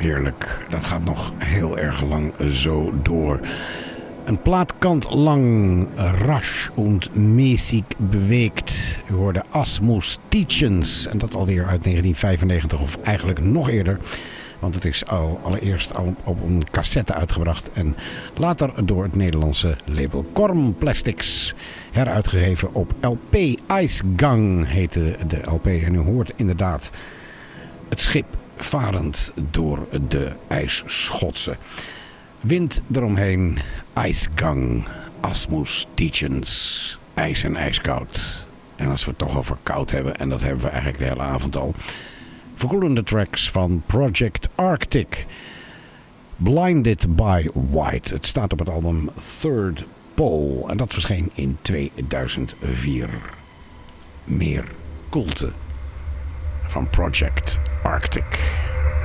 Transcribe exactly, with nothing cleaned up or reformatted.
heerlijk. Dat gaat nog heel erg lang zo door. Een plaatkant lang, rasch und mäßig bewegt. U hoorde Asmus Tietjens. En dat alweer uit negentien vijfennegentig of eigenlijk nog eerder. Want het is al allereerst al op een cassette uitgebracht. En later door het Nederlandse label Korm Plastics. Heruitgegeven op L P. IJsgang heette de L P. En u hoort inderdaad het schip varend door de ijsschotsen. Wind eromheen, ijsgang, Asmus Tietjens, ijs en ijskoud. En als we het toch over koud hebben, en dat hebben we eigenlijk de hele avond al. Verkoelende tracks van Project Arctic. Blinded by White. Het staat op het album Third Pole. En dat verscheen in tweeduizend vier. Meer koelte van Project Arctic.